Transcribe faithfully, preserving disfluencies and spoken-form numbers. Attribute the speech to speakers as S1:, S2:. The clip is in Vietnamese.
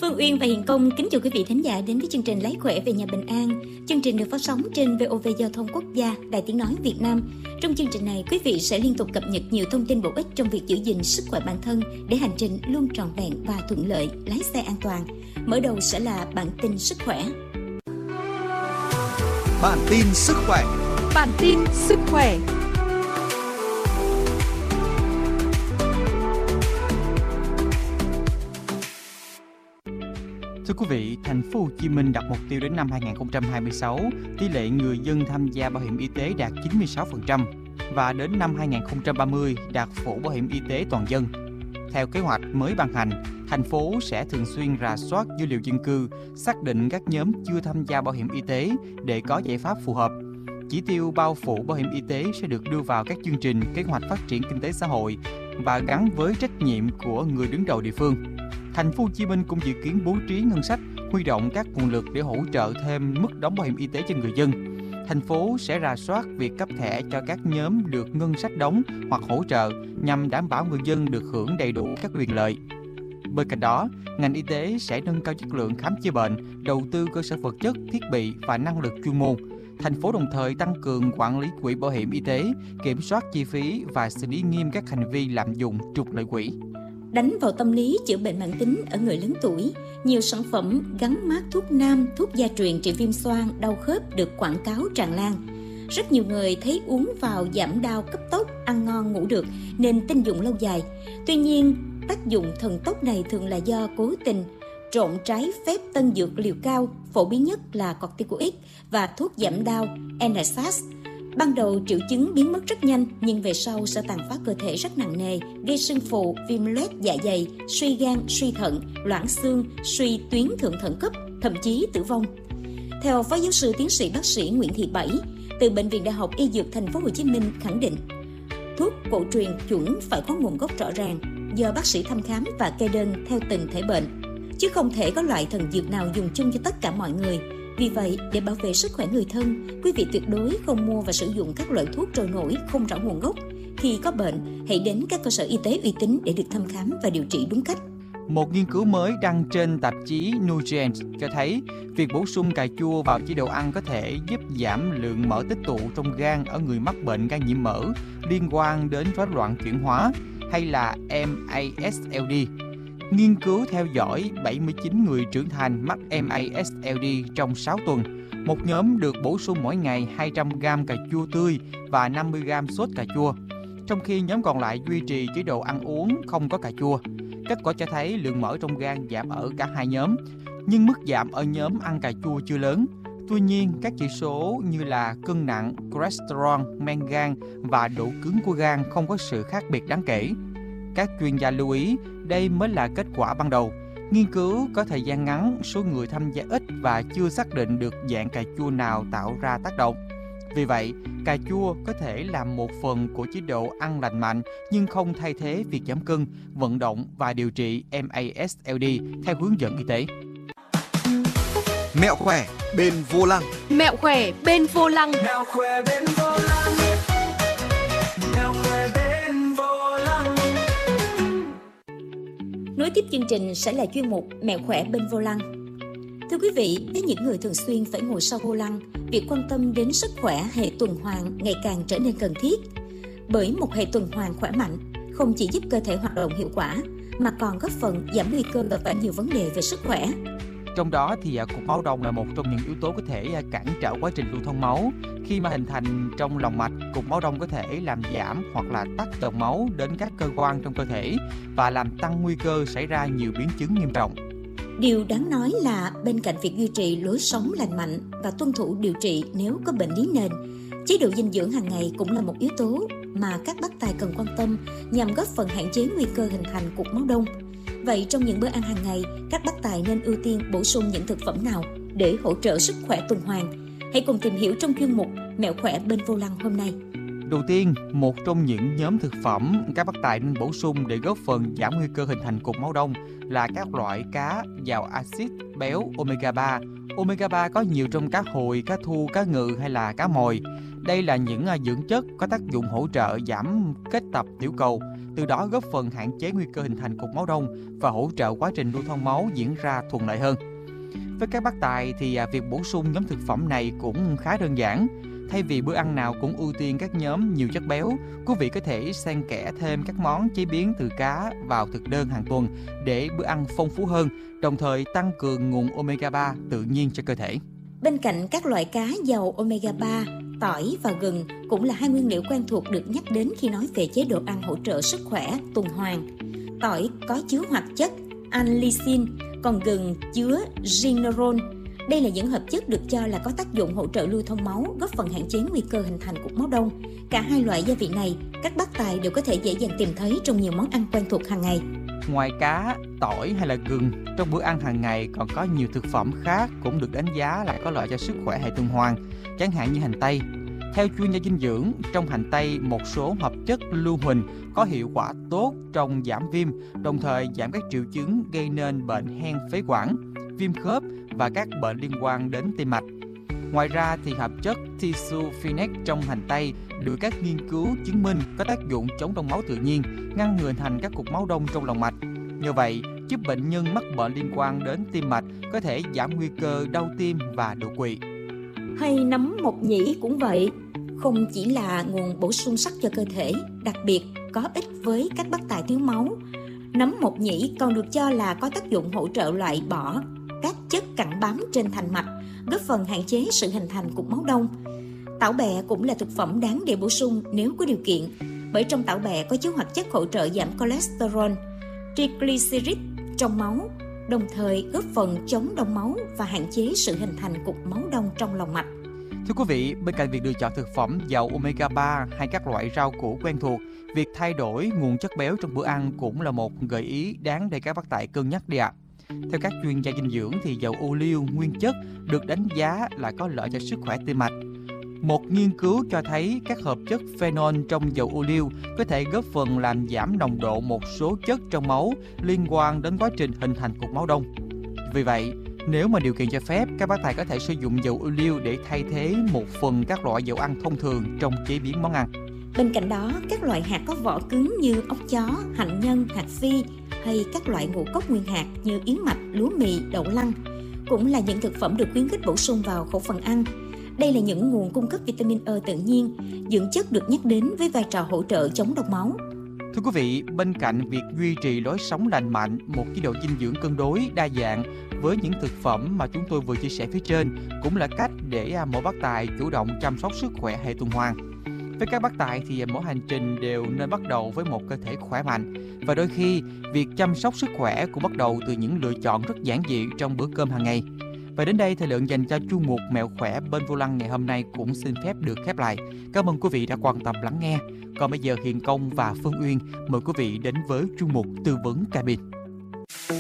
S1: Phương Uyên và Hiền Công kính chào quý vị thính giả đến với chương trình Lái khỏe về nhà bình an. Chương trình được phát sóng trên vê o vê Giao thông Quốc gia, Đài Tiếng nói Việt Nam. Trong chương trình này, quý vị sẽ liên tục cập nhật nhiều thông tin bổ ích trong việc giữ gìn sức khỏe bản thân để hành trình luôn trọn vẹn và thuận lợi, lái xe an toàn. Mở đầu sẽ là bản tin sức khỏe.
S2: Bản tin sức khỏe.
S3: Bản tin sức khỏe.
S4: Thưa quý vị, thành phố Hồ Chí Minh đặt mục tiêu đến năm hai không hai sáu, tỷ lệ người dân tham gia bảo hiểm y tế đạt chín mươi sáu phần trăm và đến năm hai không ba mươi đạt phủ bảo hiểm y tế toàn dân. Theo kế hoạch mới ban hành, thành phố sẽ thường xuyên rà soát dữ liệu dân cư, xác định các nhóm chưa tham gia bảo hiểm y tế để có giải pháp phù hợp. Chỉ tiêu bao phủ bảo hiểm y tế sẽ được đưa vào các chương trình kế hoạch phát triển kinh tế xã hội và gắn với trách nhiệm của người đứng đầu địa phương. Thành phố Hồ Chí Minh cũng dự kiến bố trí ngân sách, huy động các nguồn lực để hỗ trợ thêm mức đóng bảo hiểm y tế cho người dân. Thành phố sẽ rà soát việc cấp thẻ cho các nhóm được ngân sách đóng hoặc hỗ trợ nhằm đảm bảo người dân được hưởng đầy đủ các quyền lợi. Bên cạnh đó, ngành y tế sẽ nâng cao chất lượng khám chữa bệnh, đầu tư cơ sở vật chất, thiết bị và năng lực chuyên môn. Thành phố đồng thời tăng cường quản lý quỹ bảo hiểm y tế, kiểm soát chi phí và xử lý nghiêm các hành vi lạm dụng trục lợi quỹ.
S1: Đánh vào tâm lý chữa bệnh mãn tính ở người lớn tuổi, nhiều sản phẩm gắn mác thuốc nam, thuốc gia truyền trị viêm xoang, đau khớp được quảng cáo tràn lan. Rất nhiều người thấy uống vào giảm đau cấp tốc, ăn ngon ngủ được nên tin dụng lâu dài. Tuy nhiên, tác dụng thần tốc này thường là do cố tình trộn trái phép tân dược liều cao, phổ biến nhất là corticoid và thuốc giảm đau en ét a ét. Ban đầu triệu chứng biến mất rất nhanh nhưng về sau sẽ tàn phá cơ thể rất nặng nề, gây sưng phù, viêm loét dạ dày, suy gan, suy thận, loãng xương, suy tuyến thượng thận cấp, thậm chí tử vong. Theo Phó Giáo sư Tiến sĩ Bác sĩ Nguyễn Thị Bảy từ Bệnh viện Đại học Y Dược Thành phố Hồ Chí Minh khẳng định, thuốc cổ truyền chuẩn phải có nguồn gốc rõ ràng, do bác sĩ thăm khám và kê đơn theo từng thể bệnh, chứ không thể có loại thần dược nào dùng chung cho tất cả mọi người. Vì vậy, để bảo vệ sức khỏe người thân, quý vị tuyệt đối không mua và sử dụng các loại thuốc trôi nổi không rõ nguồn gốc. Khi có bệnh, hãy đến các cơ sở y tế uy tín để được thăm khám và điều trị đúng cách.
S4: Một nghiên cứu mới đăng trên tạp chí Nutrients cho thấy việc bổ sung cà chua vào chế độ ăn có thể giúp giảm lượng mỡ tích tụ trong gan ở người mắc bệnh gan nhiễm mỡ liên quan đến rối loạn chuyển hóa hay là em a ét lờ đê. Nghiên cứu theo dõi bảy mươi chín người trưởng thành mắc em a ét lờ đê trong sáu tuần. Một nhóm được bổ sung mỗi ngày hai trăm gam cà chua tươi và năm mươi gam sốt cà chua, trong khi nhóm còn lại duy trì chế độ ăn uống không có cà chua. Kết quả cho thấy lượng mỡ trong gan giảm ở cả hai nhóm, nhưng mức giảm ở nhóm ăn cà chua chưa lớn. Tuy nhiên, các chỉ số như là cân nặng, cholesterol, men gan và độ cứng của gan không có sự khác biệt đáng kể. Các chuyên gia lưu ý, đây mới là kết quả ban đầu. Nghiên cứu có thời gian ngắn, số người tham gia ít và chưa xác định được dạng cà chua nào tạo ra tác động. Vì vậy, cà chua có thể là một phần của chế độ ăn lành mạnh nhưng không thay thế việc giảm cân, vận động và điều trị em a ét lờ đê theo hướng dẫn y tế.
S2: Mẹo khỏe bên vô lăng.
S3: Mẹo khỏe bên vô lăng.
S5: Mẹo khỏe bên vô lăng. Mẹo khỏe bên vô lăng.
S1: Nối tiếp chương trình sẽ là chuyên mục Mẹo khỏe bên vô lăng. Thưa quý vị, với những người thường xuyên phải ngồi sau vô lăng, việc quan tâm đến sức khỏe hệ tuần hoàn ngày càng trở nên cần thiết. Bởi một hệ tuần hoàn khỏe mạnh không chỉ giúp cơ thể hoạt động hiệu quả, mà còn góp phần giảm nguy cơ gặp phải nhiều vấn đề về sức khỏe.
S4: Trong đó thì cục máu đông là một trong những yếu tố có thể cản trở quá trình lưu thông máu. Khi mà hình thành trong lòng mạch, cục máu đông có thể làm giảm hoặc là tắc dòng máu đến các cơ quan trong cơ thể và làm tăng nguy cơ xảy ra nhiều biến chứng nghiêm trọng.
S1: Điều đáng nói là bên cạnh việc duy trì lối sống lành mạnh và tuân thủ điều trị nếu có bệnh lý nền, chế độ dinh dưỡng hàng ngày cũng là một yếu tố mà các bác tài cần quan tâm nhằm góp phần hạn chế nguy cơ hình thành cục máu đông. Vậy trong những bữa ăn hàng ngày, các bác tài nên ưu tiên bổ sung những thực phẩm nào để hỗ trợ sức khỏe tuần hoàn? Hãy cùng tìm hiểu trong chuyên mục Mẹo khỏe bên vô lăng hôm nay.
S4: Đầu tiên, một trong những nhóm thực phẩm các bác tài nên bổ sung để góp phần giảm nguy cơ hình thành cục máu đông là các loại cá giàu axit béo omega ba. Omega ba có nhiều trong cá hồi, cá thu, cá ngừ hay là cá mòi. Đây là những dưỡng chất có tác dụng hỗ trợ giảm kết tập tiểu cầu, từ đó góp phần hạn chế nguy cơ hình thành cục máu đông và hỗ trợ quá trình lưu thông máu diễn ra thuận lợi hơn. Với các bác tài thì việc bổ sung nhóm thực phẩm này cũng khá đơn giản. Thay vì bữa ăn nào cũng ưu tiên các nhóm nhiều chất béo, quý vị có thể xen kẽ thêm các món chế biến từ cá vào thực đơn hàng tuần để bữa ăn phong phú hơn, đồng thời tăng cường nguồn omega ba tự nhiên cho cơ thể.
S1: Bên cạnh các loại cá giàu omega ba, tỏi và gừng cũng là hai nguyên liệu quen thuộc được nhắc đến khi nói về chế độ ăn hỗ trợ sức khỏe tuần hoàn. Tỏi có chứa hoạt chất allicin, còn gừng chứa gingerol. Đây là những hợp chất được cho là có tác dụng hỗ trợ lưu thông máu, góp phần hạn chế nguy cơ hình thành cục máu đông. Cả hai loại gia vị này, các bác tài đều có thể dễ dàng tìm thấy trong nhiều món ăn quen thuộc hàng ngày.
S4: Ngoài cá, tỏi hay là gừng, trong bữa ăn hàng ngày còn có nhiều thực phẩm khác cũng được đánh giá là có lợi cho sức khỏe hệ tuần hoàn, chẳng hạn như hành tây. Theo chuyên gia dinh dưỡng, trong hành tây một số hợp chất lưu huỳnh có hiệu quả tốt trong giảm viêm, đồng thời giảm các triệu chứng gây nên bệnh hen phế quản, viêm khớp và các bệnh liên quan đến tim mạch. Ngoài ra thì hợp chất tisofenac trong hành tây được các nghiên cứu chứng minh có tác dụng chống đông máu tự nhiên, ngăn ngừa hình thành các cục máu đông trong lòng mạch. Nhờ vậy, giúp bệnh nhân mắc bệnh liên quan đến tim mạch có thể giảm nguy cơ đau tim và đột quỵ.
S1: Hay nấm mộc nhĩ cũng vậy, không chỉ là nguồn bổ sung sắt cho cơ thể, đặc biệt có ích với các bác tài thiếu máu. Nấm mộc nhĩ còn được cho là có tác dụng hỗ trợ loại bỏ các chất cặn bám trên thành mạch, góp phần hạn chế sự hình thành cục máu đông. Tảo bẹ cũng là thực phẩm đáng để bổ sung nếu có điều kiện, bởi trong tảo bẹ có chứa hoạt chất hỗ trợ giảm cholesterol, triglycerid trong máu, đồng thời góp phần chống đông máu và hạn chế sự hình thành cục máu đông trong lòng mạch.
S4: Thưa quý vị, bên cạnh việc lựa chọn thực phẩm giàu omega ba hay các loại rau củ quen thuộc, việc thay đổi nguồn chất béo trong bữa ăn cũng là một gợi ý đáng để các bác tài cân nhắc đi ạ. Theo các chuyên gia dinh dưỡng thì dầu ô liu nguyên chất được đánh giá là có lợi cho sức khỏe tim mạch. Một nghiên cứu cho thấy các hợp chất phenol trong dầu ô liu có thể góp phần làm giảm nồng độ một số chất trong máu liên quan đến quá trình hình thành cục máu đông. Vì vậy, nếu mà điều kiện cho phép, các bác tài có thể sử dụng dầu ô liu để thay thế một phần các loại dầu ăn thông thường trong chế biến món ăn.
S1: Bên cạnh đó, các loại hạt có vỏ cứng như ốc chó, hạnh nhân, hạt phi hay các loại ngũ cốc nguyên hạt như yến mạch, lúa mì, đậu lăng cũng là những thực phẩm được khuyến khích bổ sung vào khẩu phần ăn. Đây là những nguồn cung cấp vitamin E tự nhiên, dưỡng chất được nhắc đến với vai trò hỗ trợ chống đông máu.
S4: Thưa quý vị, bên cạnh việc duy trì lối sống lành mạnh, một chế độ dinh dưỡng cân đối, đa dạng với những thực phẩm mà chúng tôi vừa chia sẻ phía trên cũng là cách để mỗi bác tài chủ động chăm sóc sức khỏe hệ tuần hoàn. Với các bác tài thì mỗi hành trình đều nên bắt đầu với một cơ thể khỏe mạnh, và đôi khi việc chăm sóc sức khỏe cũng bắt đầu từ những lựa chọn rất giản dị trong bữa cơm hàng ngày. Và đến đây, thời lượng dành cho chuyên mục Mẹo Khỏe Bên Vô Lăng ngày hôm nay cũng xin phép được khép lại. Cảm ơn quý vị đã quan tâm lắng nghe. Còn bây giờ Hiền Công và Phương Uyên mời quý vị đến với chuyên mục Tư vấn Cabin.